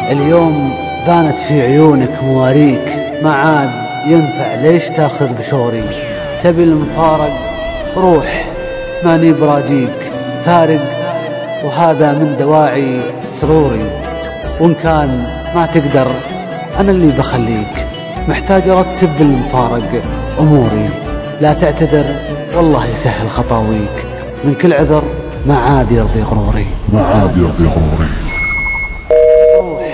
اليوم بانت في عيونك مواريك، ما عاد ينفع ليش تاخذ بشوري. تبي المفارق روح ماني براجيك، فارق وهذا من دواعي سروري. وإن كان ما تقدر أنا اللي بخليك، محتاج أرتب بالمفارق أموري. لا تعتذر والله يسهل خطاويك، من كل عذر ما عاد يرضي غروري.